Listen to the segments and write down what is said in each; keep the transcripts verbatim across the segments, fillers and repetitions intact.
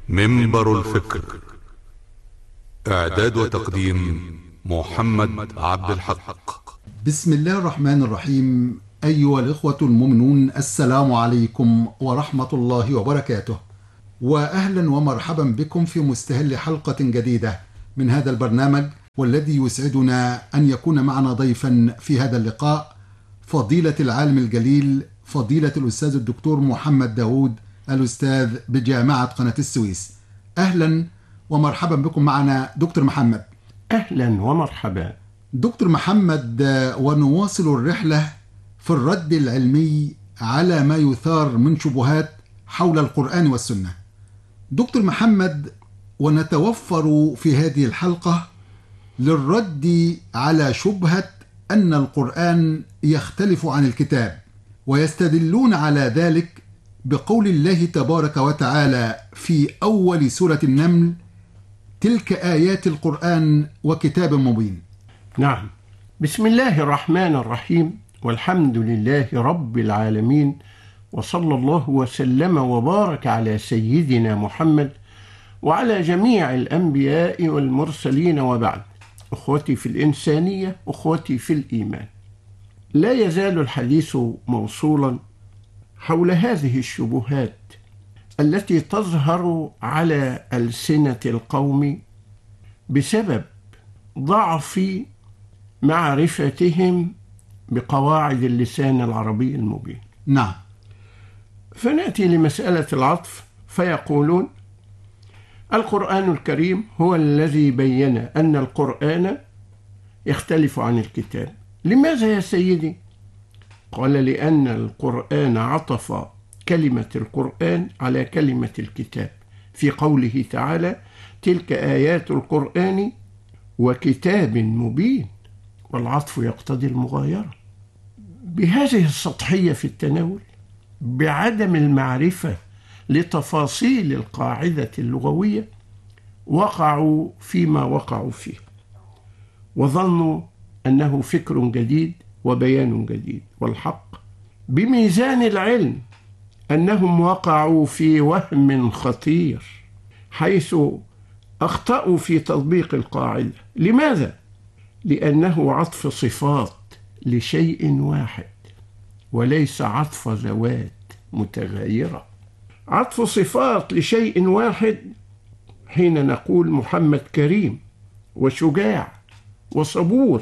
منبر الفكر. إعداد وتقديم محمد عبد الحق. بسم الله الرحمن الرحيم. أيها الإخوة المؤمنون، السلام عليكم ورحمة الله وبركاته، وأهلا ومرحبا بكم في مستهل حلقة جديدة من هذا البرنامج، والذي يسعدنا أن يكون معنا ضيفا في هذا اللقاء فضيلة العالم الجليل فضيلة الأستاذ الدكتور محمد داود، الأستاذ بجامعة قناة السويس. أهلا ومرحبا بكم معنا دكتور محمد. أهلا ومرحبا دكتور محمد، ونواصل الرحلة في الرد العلمي على ما يثار من شبهات حول القرآن والسنة. دكتور محمد، ونتوفر في هذه الحلقة للرد على شبهة أن القرآن يختلف عن الكتاب، ويستدلون على ذلك بقول الله تبارك وتعالى في أول سورة النمل: تلك آيات القرآن وكتاب مبين. نعم، بسم الله الرحمن الرحيم، والحمد لله رب العالمين، وصلى الله وسلم وبارك على سيدنا محمد وعلى جميع الأنبياء والمرسلين، وبعد. أخوتي في الإنسانية، أخوتي في الإيمان، لا يزال الحديث موصولا حول هذه الشبهات التي تظهر على ألسنة القوم بسبب ضعف معرفتهم بقواعد اللسان العربي المبين. نعم. فنأتي لمسألة العطف فيقولون: القرآن الكريم هو الذي بين أن القرآن يختلف عن الكتاب. لماذا يا سيدي؟ قال: لأن القرآن عطف كلمة القرآن على كلمة الكتاب في قوله تعالى: تلك آيات القرآن وكتاب مبين، والعطف يقتضي المغايرة. بهذه السطحية في التناول، بعدم المعرفة لتفاصيل القاعدة اللغوية، وقعوا فيما وقعوا فيه، وظنوا أنه فكر جديد وبيان جديد. والحق بميزان العلم أنهم وقعوا في وهم خطير، حيث أخطأوا في تطبيق القاعدة. لماذا؟ لأنه عطف صفات لشيء واحد، وليس عطف ذوات متغايرة. عطف صفات لشيء واحد حين نقول محمد كريم وشجاع وصبور،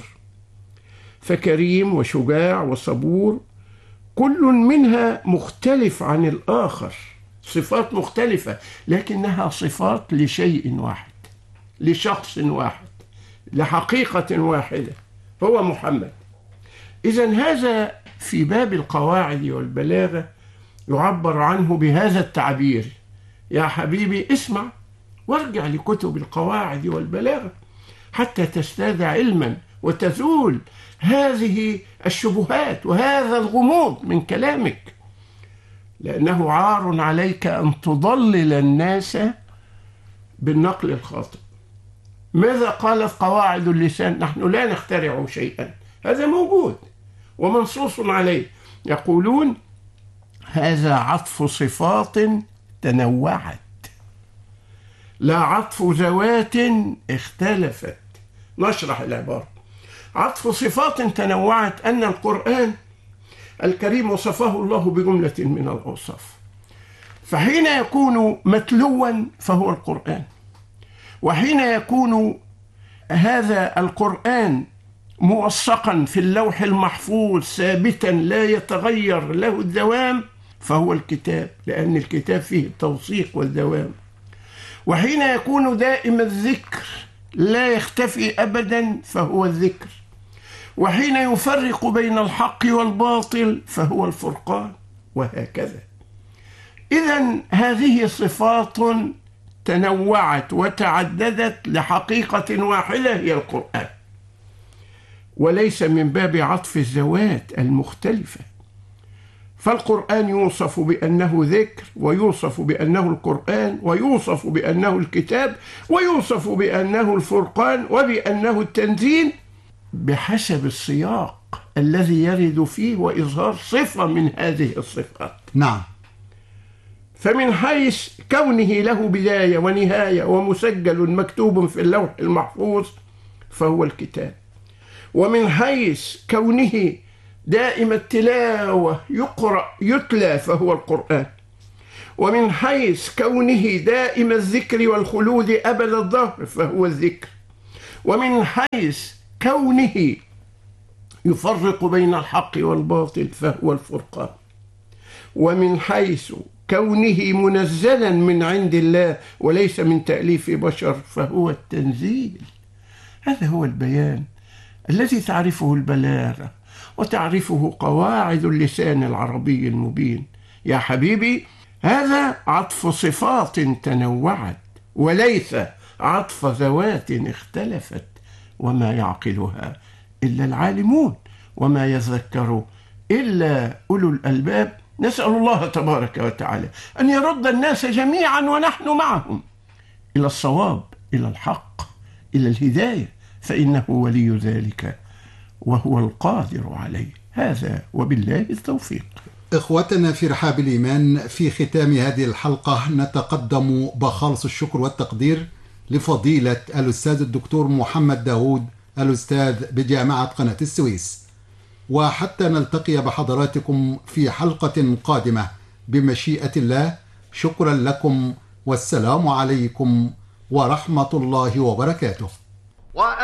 فكريم وشجاع وصبور كل منها مختلف عن الآخر، صفات مختلفة، لكنها صفات لشيء واحد، لشخص واحد، لحقيقة واحدة، هو محمد. إذن هذا في باب القواعد والبلاغة يعبر عنه بهذا التعبير: يا حبيبي اسمع وارجع لكتب القواعد والبلاغة حتى تزداد علما وتزول هذه الشبهات وهذا الغموض من كلامك، لأنه عار عليك أن تضلل الناس بالنقل الخاطئ. ماذا قالت قواعد اللسان؟ نحن لا نخترع شيئا، هذا موجود ومنصوص عليه. يقولون: هذا عطف صفات تنوعت، لا عطف ذوات اختلفت. نشرح العبارة: عطف صفات تنوعت أن القرآن الكريم وصفه الله بجملة من الأوصاف، فحين يكون متلوا فهو القرآن، وحين يكون هذا القرآن موثقا في اللوح المحفوظ ثابتا لا يتغير له الدوام فهو الكتاب، لأن الكتاب فيه التوثيق والدوام. وحين يكون دائم الذكر لا يختفي أبدا فهو الذكر. وحين يفرق بين الحق والباطل فهو الفرقان، وهكذا. إذن هذه صفات تنوعت وتعددت لحقيقة واحدة هي القرآن، وليس من باب عطف الذوات المختلفة. فالقرآن يوصف بأنه ذكر، ويوصف بأنه القرآن، ويوصف بأنه الكتاب، ويوصف بأنه الفرقان، وبأنه التنزيل، بحسب السياق الذي يرد فيه وإظهار صفة من هذه الصفات. نعم. فمن حيث كونه له بداية ونهاية ومسجل مكتوب في اللوح المحفوظ فهو الكتاب، ومن حيث كونه دائم التلاوة يقرأ يتلى فهو القرآن، ومن حيث كونه دائم الذكر والخلود أبد الظهر فهو الذكر، ومن حيث كونه يفرق بين الحق والباطل فهو الفرقان، ومن حيث كونه منزلا من عند الله وليس من تأليف بشر فهو التنزيل. هذا هو البيان الذي تعرفه البلاغة وتعرفه قواعد اللسان العربي المبين. يا حبيبي، هذا عطف صفات تنوعت وليس عطف ذوات اختلفت، وما يعقلها إلا العالمون وما يذكر إلا أولو الألباب. نسأل الله تبارك وتعالى أن يرد الناس جميعا ونحن معهم إلى الصواب، إلى الحق، إلى الهداية، فإنه ولي ذلك وهو القادر عليه. هذا وبالله التوفيق. إخوتنا في رحاب الإيمان، في ختام هذه الحلقة نتقدم بخالص الشكر والتقدير لفضيلة الأستاذ الدكتور محمد داود، الأستاذ بجامعة قناة السويس. وحتى نلتقي بحضراتكم في حلقة قادمة بمشيئة الله، شكرا لكم والسلام عليكم ورحمة الله وبركاته.